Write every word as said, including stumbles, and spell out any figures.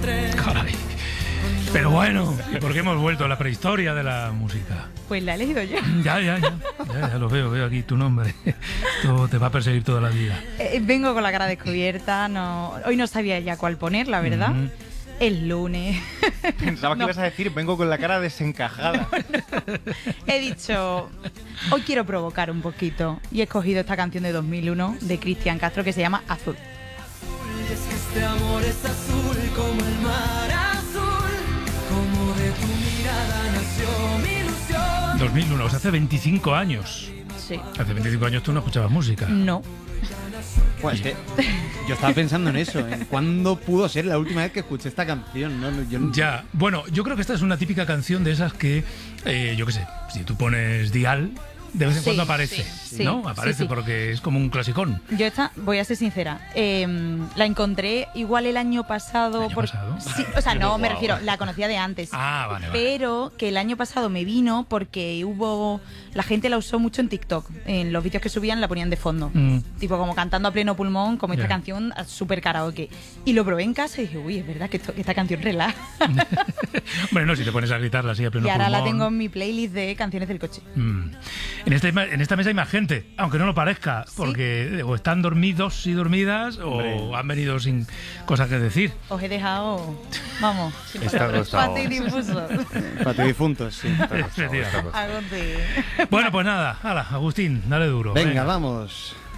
Caray. Pero bueno, ¿y por qué hemos vuelto a la prehistoria de la música? Pues la he leído yo. Ya, ya, ya. Ya, ya lo veo, veo aquí tu nombre. Esto te va a perseguir toda la vida. Eh, vengo con la cara descubierta. No, hoy no sabía ya cuál poner, la verdad. Mm-hmm. Es lunes. Pensaba que no. ibas a decir, vengo con la cara desencajada. He dicho, hoy quiero provocar un poquito. Y he escogido esta canción de dos mil uno de Cristian Castro que se llama Azul. Y es que este amor es azul como el mar azul, como de tu mirada nació mi ilusión. dos mil uno, o sea, hace veinticinco años. Sí. Hace veinticinco años tú no escuchabas música. No. Pues es que yo estaba pensando en eso, en cuándo pudo ser la última vez que escuché esta canción. No, no, yo no... Ya, bueno, yo creo que esta es una típica canción de esas que, eh, yo qué sé, si tú pones Dial, de vez en sí, cuando aparece, sí, ¿no? sí, Aparece sí, sí. porque es como un clasicón. Yo esta, voy a ser sincera, eh, la encontré igual el año pasado. ¿El año por... pasado? Sí, o sea, no, Wow. me refiero, la conocía de antes. Ah, vale, vale. Pero que el año pasado me vino porque hubo... La gente la usó mucho en TikTok. En los vídeos que subían la ponían de fondo. Mm. Tipo como cantando a pleno pulmón, como esta Yeah. canción, súper karaoke. Y lo probé en casa y dije, uy, es verdad que, esto, que esta canción relaja. Bueno, no, si te pones a gritarla así a pleno Y ahora pulmón. la tengo en mi playlist de canciones del coche. Mm. En, este, en esta mesa hay más gente, aunque no lo parezca, porque o están dormidos y dormidas Hombre. o han venido sin cosas que decir. Os he dejado, vamos, sin Está palabras. acostado. Patidifuso. Patidifuntos, sí. Efectivamente. Hago de... Bueno, pues nada, hala, Agustín, dale duro. Venga, vamos.